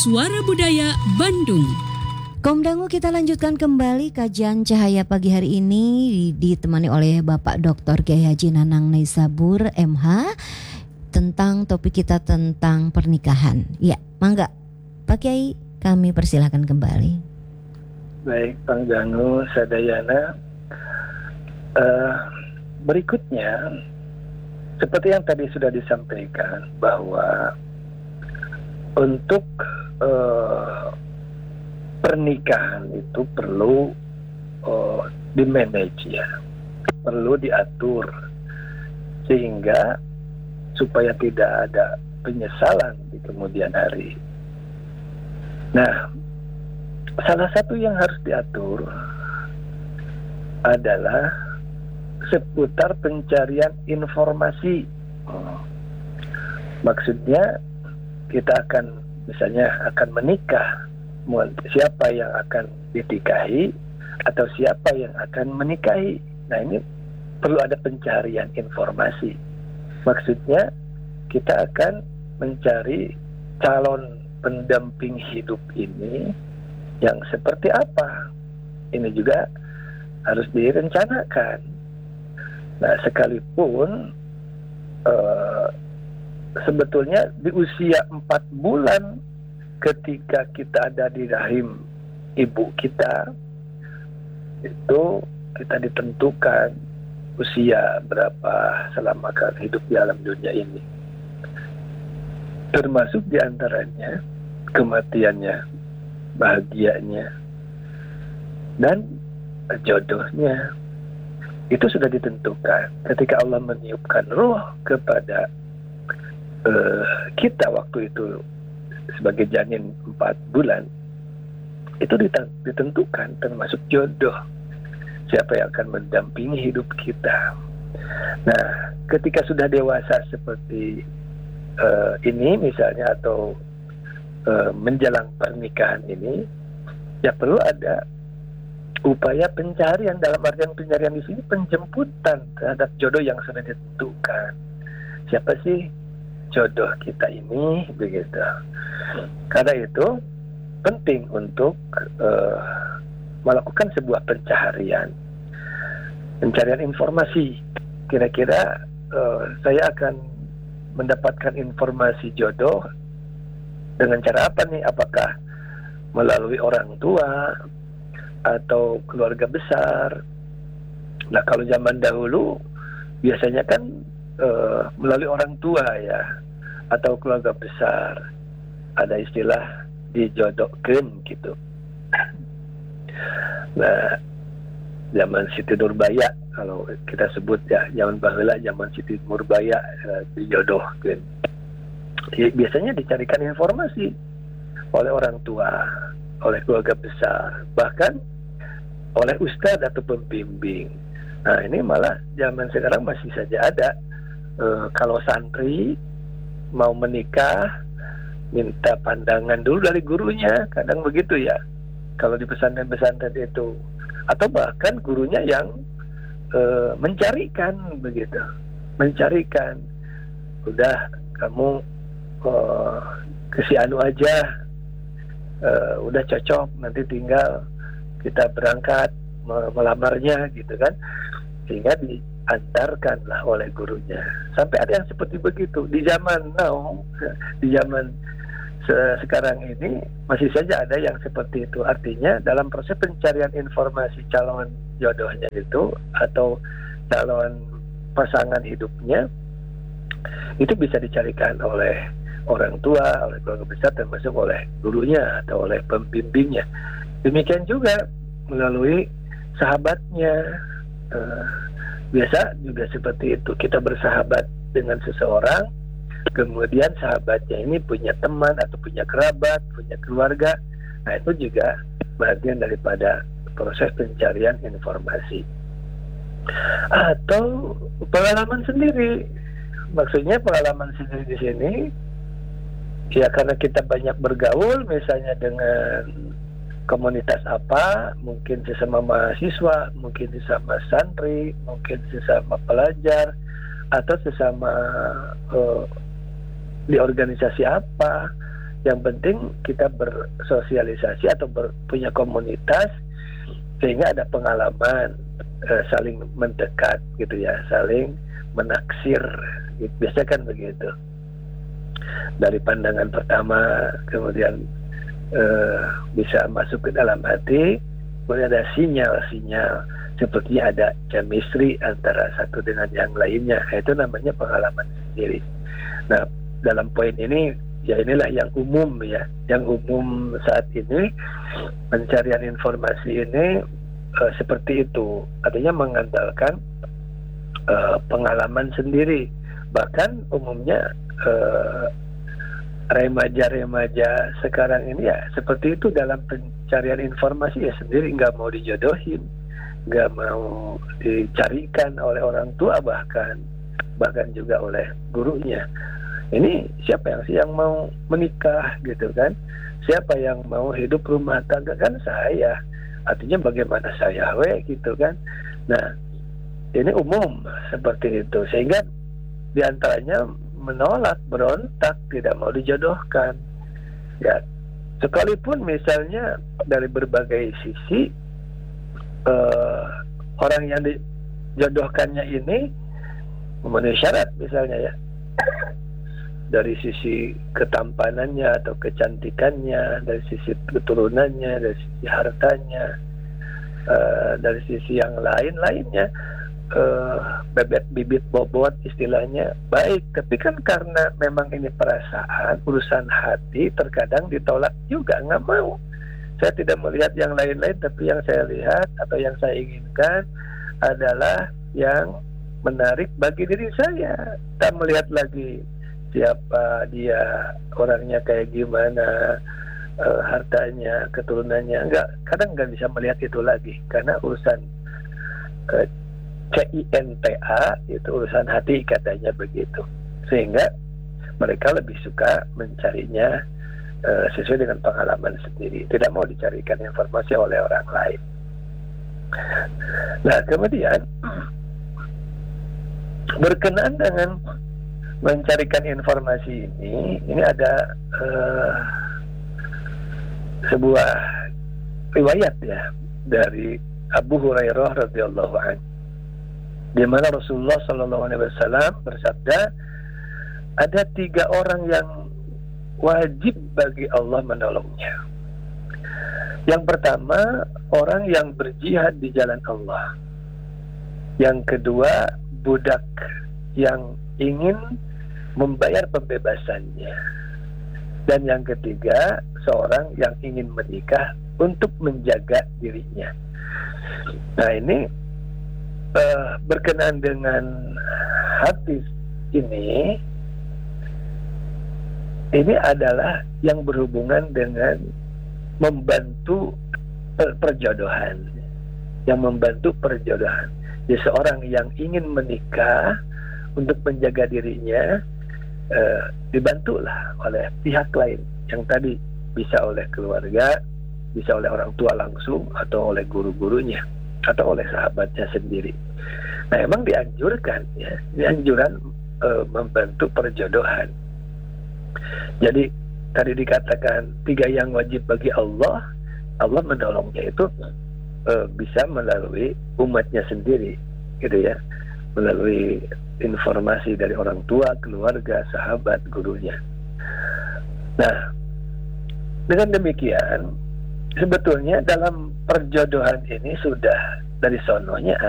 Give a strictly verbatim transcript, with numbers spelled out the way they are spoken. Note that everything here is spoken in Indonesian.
Suara Budaya Bandung. Kaum Dangu, kita lanjutkan kembali kajian Cahaya pagi hari ini ditemani oleh Bapak Doktor Kiai Haji Nanang Neisabur M H tentang topik kita tentang pernikahan. Ya, mangga Pak Kiai, kami persilahkan kembali. Baik, Bang Dangu, Sadayana. Uh, berikutnya, seperti yang tadi sudah disampaikan bahwa untuk uh, pernikahan itu perlu uh, di-manage ya, perlu diatur sehingga supaya tidak ada penyesalan di kemudian hari. Nah, salah satu yang harus diatur adalah seputar pencarian informasi. Maksudnya kita akan misalnya akan menikah, siapa yang akan dinikahi atau siapa yang akan menikahi. Nah, ini perlu ada pencarian informasi. Maksudnya kita akan mencari calon pendamping hidup ini yang seperti apa. Ini juga harus direncanakan. Nah, sekalipun uh, sebetulnya di usia empat bulan ketika kita ada di rahim ibu kita, itu kita ditentukan usia berapa selama akan hidup di alam dunia ini. Termasuk diantaranya kematiannya, bahagianya, dan jodohnya. Itu sudah ditentukan ketika Allah meniupkan ruh kepada uh, kita waktu itu sebagai janin empat bulan. Itu ditentukan termasuk jodoh, siapa yang akan mendampingi hidup kita. Nah, ketika sudah dewasa seperti uh, ini misalnya, atau uh, menjelang pernikahan ini, ya perlu ada upaya pencarian. Dalam artian pencarian di sini penjemputan terhadap jodoh yang sudah ditentukan. Siapa sih jodoh kita ini, begitu. Karena itu penting untuk uh, melakukan sebuah pencarian, pencarian informasi. Kira-kira uh, saya akan mendapatkan informasi jodoh dengan cara apa nih? Apakah melalui orang tua atau keluarga besar? Nah, kalau zaman dahulu biasanya kan uh, melalui orang tua ya, atau keluarga besar. Ada istilah dijodohkan gitu. Nah, zaman Siti Nurbaya kalau kita sebut ya, zaman baheula zaman Siti Nurbaya uh, dijodohkan. Ya, biasanya dicarikan informasi oleh orang tua, oleh keluarga besar, bahkan oleh ustadz atau pembimbing. Nah, ini malah zaman sekarang masih saja ada. E, kalau santri mau menikah, minta pandangan dulu dari gurunya, kadang begitu ya. Kalau di pesantren-pesantren itu, atau bahkan gurunya yang e, mencarikan begitu, mencarikan. Udah kamu e, ke si anu aja, e, udah cocok, nanti tinggal kita berangkat melamarnya gitu kan, sehingga diantarkanlah oleh gurunya. Sampai ada yang seperti begitu di zaman now, di zaman se- sekarang ini masih saja ada yang seperti itu. Artinya dalam proses pencarian informasi calon jodohnya itu atau calon pasangan hidupnya, itu bisa dicarikan oleh orang tua, oleh keluarga besar, termasuk oleh gurunya atau oleh pembimbingnya. Demikian juga melalui sahabatnya. Uh, biasa juga seperti itu. Kita bersahabat dengan seseorang, kemudian sahabatnya ini punya teman atau punya kerabat, punya keluarga. Nah, itu juga bagian daripada proses pencarian informasi. Atau pengalaman sendiri. Maksudnya pengalaman sendiri di sini, ya karena kita banyak bergaul, misalnya dengan komunitas apa, mungkin sesama mahasiswa, mungkin sesama santri, mungkin sesama pelajar, atau sesama uh, di organisasi apa. Yang penting kita bersosialisasi atau ber, punya komunitas sehingga ada pengalaman, eh, saling mendekat gitu ya, saling menaksir. Biasanya kan begitu. Dari pandangan pertama kemudian eh, bisa masuk ke dalam hati, kemudian ada sinyal-sinyal seperti ada chemistry antara satu dengan yang lainnya. Itu namanya pengalaman sendiri. Nah, dalam poin ini ya inilah yang umum ya, yang umum saat ini pencarian informasi ini uh, seperti itu, artinya mengandalkan uh, pengalaman sendiri. Bahkan umumnya uh, remaja-remaja sekarang ini ya seperti itu dalam pencarian informasi ya sendiri, nggak mau dijodohin, nggak mau dicarikan oleh orang tua, bahkan bahkan juga oleh gurunya. Ini siapa yang sih yang mau menikah gitu kan? Siapa yang mau hidup rumah tangga? Kan saya. Artinya bagaimana saya we gitu kan? Nah, ini umum seperti itu, sehingga diantaranya menolak, berontak, tidak mau dijodohkan. Ya, sekalipun misalnya dari berbagai sisi uh, orang yang dijodohkannya ini memenuhi syarat misalnya ya, dari sisi ketampanannya atau kecantikannya, dari sisi keturunannya, dari sisi hartanya, uh, dari sisi yang lain-lainnya, uh, bebet bibit bobot istilahnya baik, tapi kan karena memang ini perasaan, urusan hati, terkadang ditolak juga, nggak mau. Saya tidak melihat yang lain-lain, tapi yang saya lihat atau yang saya inginkan adalah yang menarik bagi diri saya. Tak melihat lagi siapa dia, orangnya kayak gimana, uh, hartanya, keturunannya, enggak, kadang nggak bisa melihat itu lagi karena urusan uh, cinta itu urusan hati katanya begitu, sehingga mereka lebih suka mencarinya uh, sesuai dengan pengalaman sendiri, tidak mau dicarikan informasi oleh orang lain. Nah, kemudian berkenaan dengan mencarikan informasi ini, ini ada uh, sebuah riwayat ya dari Abu Hurairah radhiyallahu anhu, di mana Rasulullah Shallallahu Alaihi Wasallam bersabda, ada tiga orang yang wajib bagi Allah menolongnya. Yang pertama, orang yang berjihad di jalan Allah. Yang kedua, budak yang ingin membayar pembebasannya. Dan yang ketiga, seorang yang ingin menikah untuk menjaga dirinya. Nah, ini uh, berkenaan dengan hadis ini, ini adalah yang berhubungan dengan membantu per- perjodohan, yang membantu perjodohan. Jadi seorang yang ingin menikah untuk menjaga dirinya, eh, dibantulah oleh pihak lain yang tadi bisa oleh keluarga, bisa oleh orang tua langsung, atau oleh guru-gurunya, atau oleh sahabatnya sendiri. Nah, emang dianjurkan ya, dianjuran eh, membantu perjodohan. Jadi tadi dikatakan tiga yang wajib bagi Allah, Allah menolongnya itu eh, bisa melalui umatnya sendiri, gitu ya, melalui informasi dari orang tua, keluarga, sahabat, gurunya. Nah, dengan demikian sebetulnya dalam perjodohan ini sudah dari sononya